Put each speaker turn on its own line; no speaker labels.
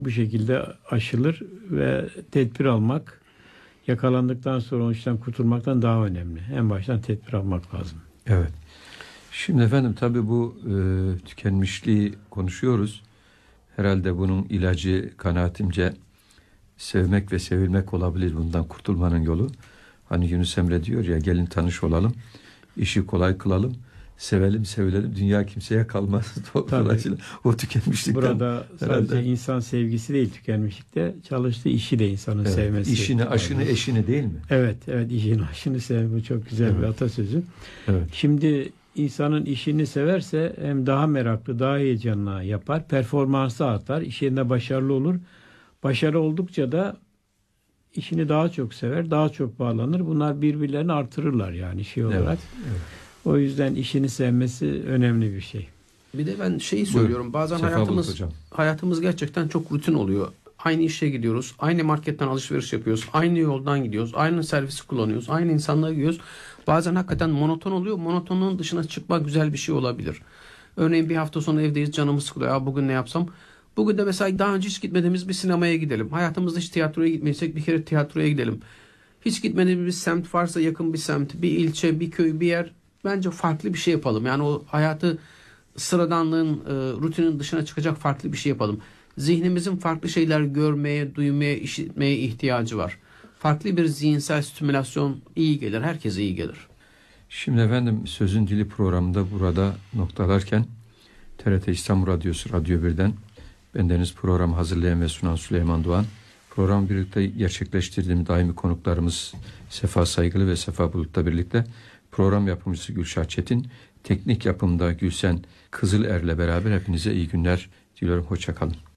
bu şekilde aşılır ve tedbir almak yakalandıktan sonra o işten kurtulmaktan daha önemli. En baştan tedbir almak lazım.
Evet. Şimdi efendim tabii bu tükenmişliği konuşuyoruz. Herhalde bunun ilacı kanaatimce sevmek ve sevilmek olabilir, bundan kurtulmanın yolu. Hani Yunus Emre diyor ya, gelin tanış olalım, işi kolay kılalım, sevelim sevilelim, dünya kimseye kalmaz. Dolayısıyla o tükenmişlikten.
Burada sadece
herhalde
insan sevgisi değil tükenmişlikte, çalıştığı işi de insanın sevmesi.
İşini, aşını, eşini değil mi?
Evet, işini, aşını sevme, bu çok güzel bir atasözü.
Evet.
Şimdi insanın işini severse hem daha meraklı, daha heyecanlı yapar, performansı artar, iş yerinde başarılı olur. Başarı oldukça da işini daha çok sever, daha çok bağlanır. Bunlar birbirlerini artırırlar yani olarak.
Evet.
O yüzden işini sevmesi önemli bir şey.
Bir de ben söylüyorum. Bazen hayatımız gerçekten çok rutin oluyor. Aynı işe gidiyoruz. Aynı marketten alışveriş yapıyoruz. Aynı yoldan gidiyoruz. Aynı servisi kullanıyoruz. Aynı insanlara gidiyoruz. Bazen hakikaten monoton oluyor. Monotonluğun dışına çıkmak güzel bir şey olabilir. Örneğin bir hafta sonu evdeyiz. Canımız sıkılıyor. Ya bugün ne yapsam? Bugün de mesela daha önce hiç gitmediğimiz bir sinemaya gidelim. Hayatımızda hiç tiyatroya gitmediysek bir kere tiyatroya gidelim. Hiç gitmediğimiz bir semt varsa yakın bir semt, bir ilçe, bir köy, bir yer. Bence farklı bir şey yapalım. Yani o hayatı sıradanlığın, rutinin dışına çıkacak farklı bir şey yapalım. Zihnimizin farklı şeyler görmeye, duymaya, işitmeye ihtiyacı var. Farklı bir zihinsel stimülasyon iyi gelir. Herkese iyi gelir.
Şimdi efendim Sözün Dili programında burada noktalarken TRT İstanbul Radyosu Radyo 1'den bendeniz programı hazırlayan ve sunan Süleyman Doğan. Programı birlikte gerçekleştirdiğim daimi konuklarımız Sefa Saygılı ve Sefa Bulut'la birlikte program yapımcısı Gülşah Çetin, teknik yapımda Gülsen Kızıler'le beraber hepinize iyi günler diliyorum. Hoşça kalın.